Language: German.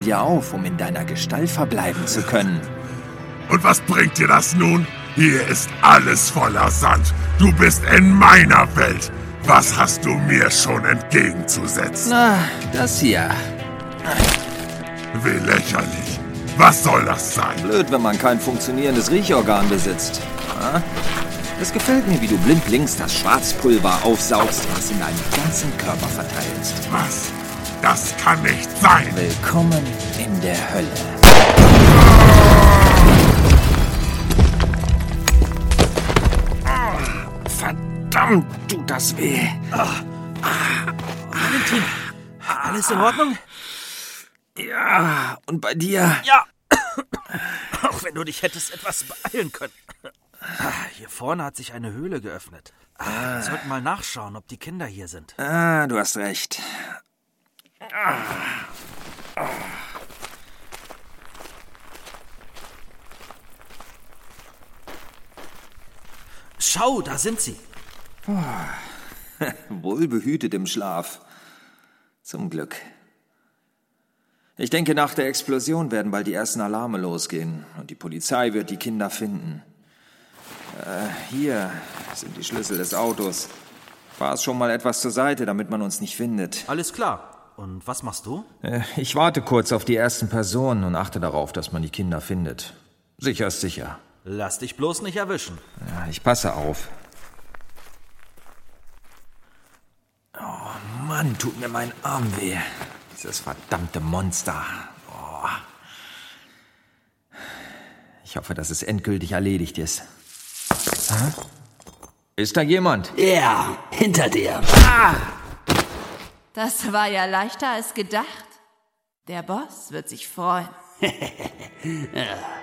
dir auf, um in deiner Gestalt verbleiben zu können. Und was bringt dir das nun? Hier ist alles voller Sand. Du bist in meiner Welt. Was hast du mir schon entgegenzusetzen? Na, das hier. Wie lächerlich. Was soll das sein? Blöd, wenn man kein funktionierendes Riechorgan besitzt. Es gefällt mir, wie du blindlings das Schwarzpulver aufsaugst und es in deinen ganzen Körper verteilst. Was? Das kann nicht sein. Willkommen in der Hölle. Verdammt, tut das weh. Valentin, alles in Ordnung? Ja, und bei dir? Ja. Auch wenn du dich hättest etwas beeilen können. Hier vorne hat sich eine Höhle geöffnet. Wir sollten mal nachschauen, ob die Kinder hier sind. Du hast recht. Schau, da sind sie. Wohlbehütet im Schlaf. Zum Glück. Ich denke, nach der Explosion werden bald die ersten Alarme losgehen und die Polizei wird die Kinder finden. Hier sind die Schlüssel des Autos. Fahr es schon mal etwas zur Seite, damit man uns nicht findet. Alles klar. Und was machst du? Ich warte kurz auf die ersten Personen und achte darauf, dass man die Kinder findet. Sicher ist sicher. Lass dich bloß nicht erwischen. Ja, ich passe auf. Oh Mann, tut mir mein Arm weh. Dieses verdammte Monster. Oh. Ich hoffe, dass es endgültig erledigt ist. Ist da jemand? Ja, hinter dir. Das war ja leichter als gedacht. Der Boss wird sich freuen.